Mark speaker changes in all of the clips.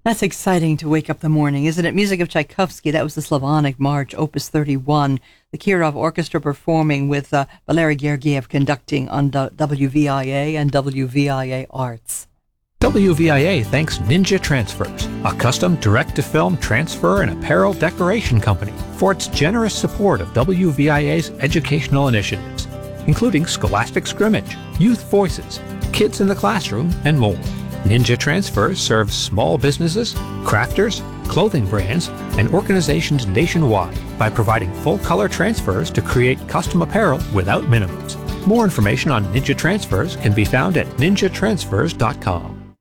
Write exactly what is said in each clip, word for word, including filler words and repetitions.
Speaker 1: That's exciting to wake up the morning, isn't it? Music of Tchaikovsky, that was the Slavonic March, Opus thirty-one. The Kirov Orchestra performing with uh, Valery Gergiev conducting on W V I A and W V I A Arts.
Speaker 2: W V I A thanks Ninja Transfers, a custom direct-to-film transfer and apparel decoration company, for its generous support of W V I A's educational initiatives, including Scholastic Scrimmage, Youth Voices, Kids in the Classroom, and more. Ninja Transfers serves small businesses, crafters, clothing brands, and organizations nationwide by providing full-color transfers to create custom apparel without minimums. More information on Ninja Transfers can be found at ninja transfers dot com.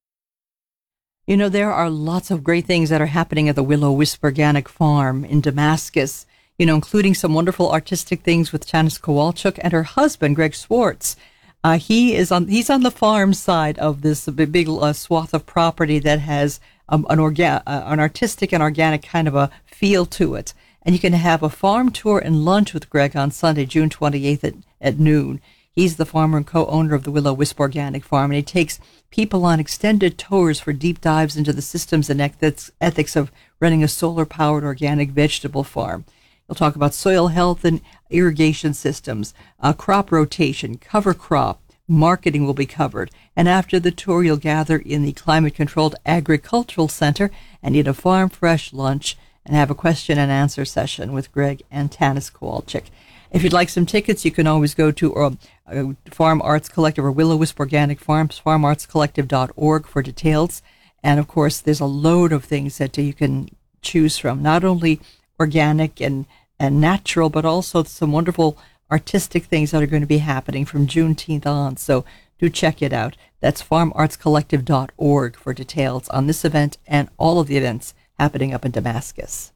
Speaker 1: You know, there are lots of great things that are happening at the Willow-Wisp Organic Farm in Damascus, you know, including some wonderful artistic things with Tanis Kowalchuk and her husband, Greg Swartz. Uh, he is on. He's on the farm side of this big, big uh, swath of property that has um, an orga- uh, an artistic and organic kind of a feel to it. And you can have a farm tour and lunch with Greg on Sunday, June twenty-eighth at, at noon. He's the farmer and co-owner of the Willow-Wisp Organic Farm, and he takes people on extended tours for deep dives into the systems and ethics, ethics of running a solar-powered organic vegetable farm. We'll talk about soil health and irrigation systems, uh, crop rotation, cover crop, marketing will be covered. And after the tour, you'll gather in the climate-controlled agricultural center and eat a farm fresh lunch and have a question and answer session with Greg and Tanis Kowalchuk. If you'd like some tickets, you can always go to uh, uh, Farm Arts Collective or Willow-Wisp Organic Farms, farm arts collective dot org for details. And of course, there's a load of things that you can choose from, not only organic and and natural, but also some wonderful artistic things that are going to be happening from Juneteenth on. So do check it out. That's farm arts collective dot org for details on this event and all of the events happening up in Damascus.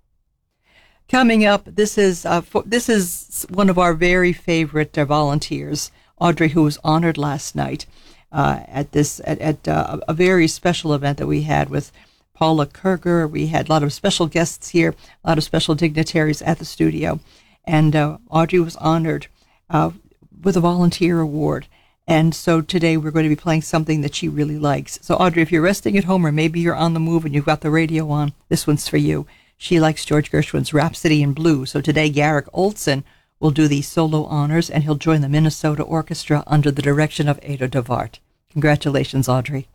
Speaker 1: Coming up, this is uh, for, this is one of our very favorite uh, volunteers, Audrey, who was honored last night uh, at this at, at uh, a very special event that we had with Paula Kerger. We had a lot of special guests here, a lot of special dignitaries at the studio. And uh, Audrey was honored uh, with a volunteer award. And so today we're going to be playing something that she really likes. So Audrey, if you're resting at home or maybe you're on the move and you've got the radio on, this one's for you. She likes George Gershwin's Rhapsody in Blue. So today Garrick Olson will do the solo honors and he'll join the Minnesota Orchestra under the direction of Ado Devart. Congratulations, Audrey.